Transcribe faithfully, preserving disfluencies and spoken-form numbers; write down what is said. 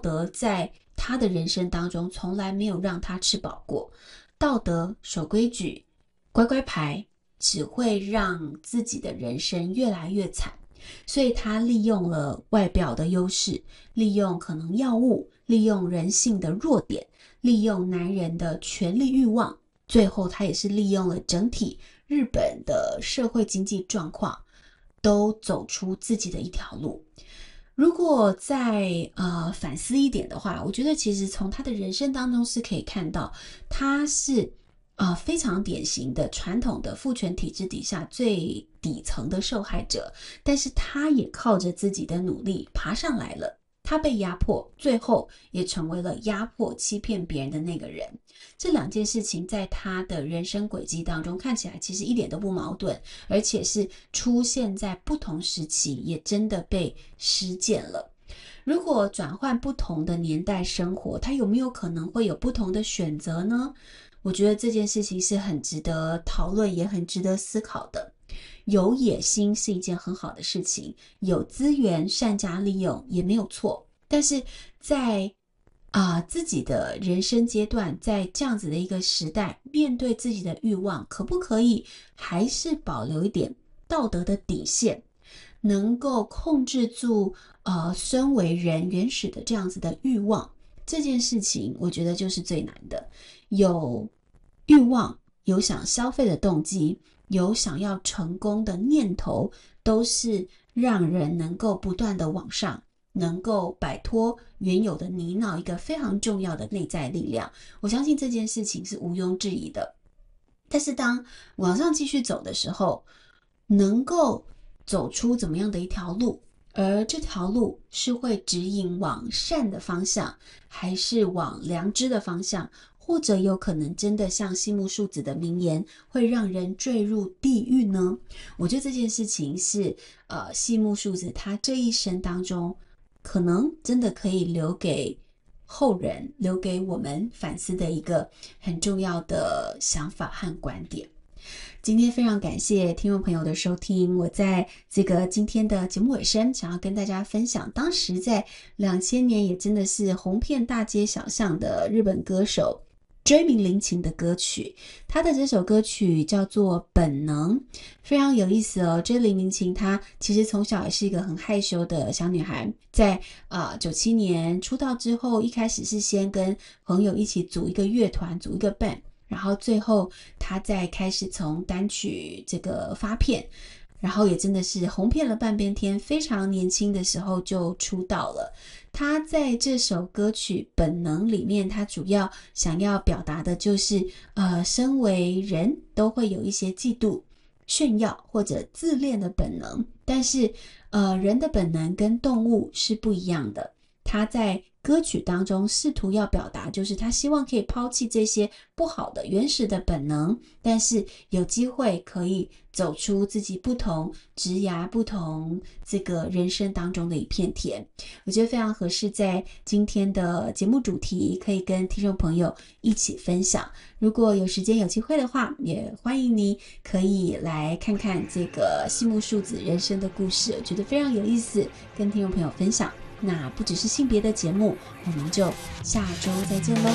德在他的人生当中从来没有让他吃饱过，道德、守规矩、乖乖牌只会让自己的人生越来越惨。所以他利用了外表的优势，利用可能药物，利用人性的弱点，利用男人的权力欲望，最后他也是利用了整体日本的社会经济状况，都走出自己的一条路。如果再呃反思一点的话，我觉得其实从他的人生当中是可以看到，他是呃非常典型的传统的父权体制底下最底层的受害者，但是他也靠着自己的努力爬上来了。他被压迫，最后也成为了压迫、欺骗别人的那个人。这两件事情在他的人生轨迹当中看起来其实一点都不矛盾，而且是出现在不同时期，也真的被实践了。如果转换不同的年代生活，他有没有可能会有不同的选择呢？我觉得这件事情是很值得讨论，也很值得思考的。有野心是一件很好的事情，有资源善加利用也没有错，但是在啊、呃、自己的人生阶段，在这样子的一个时代，面对自己的欲望，可不可以还是保留一点道德的底线，能够控制住呃身为人原始的这样子的欲望？这件事情我觉得就是最难的。有欲望，有想消费的动机，有想要成功的念头，都是让人能够不断的往上，能够摆脱原有的泥淖一个非常重要的内在力量。我相信这件事情是毋庸置疑的。但是当往上继续走的时候，能够走出怎么样的一条路，而这条路是会指引往善的方向，还是往良知的方向，或者有可能真的像西木树子的名言，会让人坠入地狱呢？我觉得这件事情是呃西木树子他这一生当中，可能真的可以留给后人，留给我们反思的一个很重要的想法和观点。今天非常感谢听众朋友的收听，我在这个今天的节目尾声想要跟大家分享，当时在两千年也真的是红遍大街小巷的日本歌手追名林檎的歌曲，他的这首歌曲叫做《本能》，非常有意思哦。追名林檎她其实从小也是一个很害羞的小女孩，在呃九七年出道之后，一开始是先跟朋友一起组一个乐团，组一个 band， 然后最后她再开始从单曲这个发片，然后也真的是红遍了半边天，非常年轻的时候就出道了。他在这首歌曲《本能》里面，他主要想要表达的就是，呃，身为人都会有一些嫉妒、炫耀或者自恋的本能，但是，呃，人的本能跟动物是不一样的。他在歌曲当中试图要表达，就是他希望可以抛弃这些不好的原始的本能，但是有机会可以走出自己不同职涯、不同这个人生当中的一片天。我觉得非常合适在今天的节目主题，可以跟听众朋友一起分享。如果有时间有机会的话，也欢迎你可以来看看这个西木树子人生的故事，我觉得非常有意思，跟听众朋友分享。那不只是性别的节目，我们就下周再见喽。